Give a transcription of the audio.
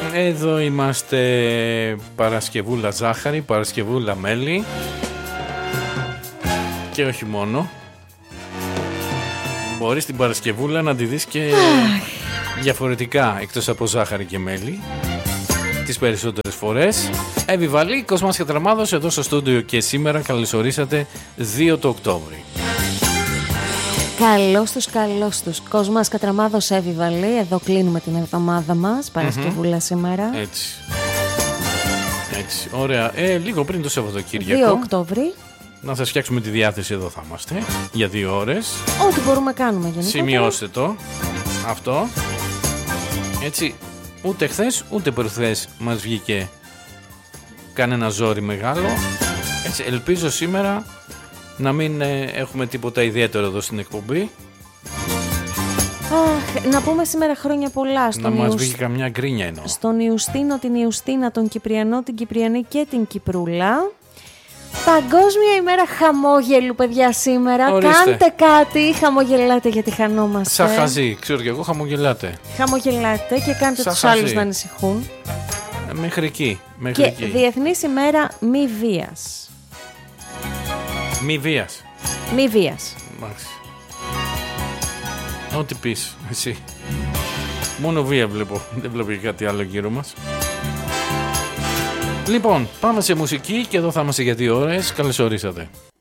Εδώ είμαστε Παρασκευούλα ζάχαρη, Παρασκευούλα μέλι. Και όχι μόνο. Μπορείς την Παρασκευούλα να τη δεις και διαφορετικά, εκτός από ζάχαρη και μέλι, τις περισσότερες φορές. Εύη Βαλή, Κοσμάς Κατραμάδος εδώ στο στούντιο και σήμερα καλωσορίσατε 2 το Οκτώβρη. Καλώς τους. Κοσμάς Κατραμάδος, Εύη Βαλή. Εδώ κλείνουμε την εβδομάδα μας, Παρασκευούλα σήμερα. Έτσι, ωραία. Λίγο πριν το Σαββατοκύριακο. 2 Οκτώβρη. Να σας φτιάξουμε τη διάθεση, εδώ θα είμαστε για 2 ώρες. Ό,τι μπορούμε να κάνουμε γενικά. Σημειώστε το αυτό. Έτσι, ούτε χθες ούτε προχθές μας βγήκε κανένα ζόρι μεγάλο. Έτσι, ελπίζω σήμερα να μην έχουμε τίποτα ιδιαίτερο εδώ στην εκπομπή. Να πούμε σήμερα χρόνια πολλά να μας βγει καμιά γκρίνια εννοώ. Στον Ιουστίνο, την Ιουστίνα, τον Κυπριανό, την Κυπριανή και την Κυπρούλα. Παγκόσμια ημέρα χαμόγελου, παιδιά, σήμερα. Ορίστε. Κάντε κάτι, χαμογελάτε γιατί χανόμαστε. Σαν χαζί, ξέρω κι εγώ, χαμογελάτε. Χαμογελάτε και κάντε Σαν τους χαζί. άλλους να ανησυχούν. Μέχρι εκεί. Και Διεθνής ημέρα μη βίας. Μη βίας. Μη βίας. Μάλιστα. Ό,τι πεις εσύ. Μόνο βία βλέπω. Δεν βλέπω και κάτι άλλο γύρω μας. Λοιπόν, πάμε σε μουσική και εδώ θα είμαστε για 2 ώρες. Καλώς ορίσατε.